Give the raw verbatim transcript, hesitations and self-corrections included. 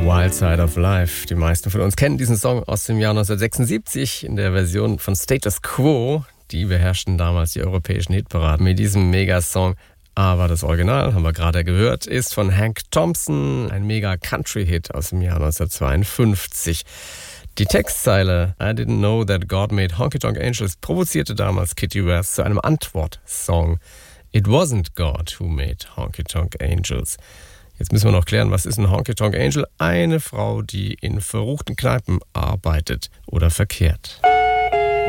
Wild Side of Life. Die meisten von uns kennen diesen Song aus dem Jahr neunzehnhundertsechsundsiebzig in der Version von Status Quo. Die beherrschten damals die europäischen Hitparaden mit diesem Megasong. Aber das Original, haben wir gerade gehört, ist von Hank Thompson, ein Mega-Country-Hit aus dem Jahr neunzehnhundertzweiundfünfzig. Die Textzeile I didn't know that God made Honky Tonk Angels provozierte damals Kitty West zu einem Antwortsong. It wasn't God who made Honky Tonk Angels. Jetzt müssen wir noch klären, was ist ein Honky Tonk Angel? Eine Frau, die in verruchten Kneipen arbeitet oder verkehrt.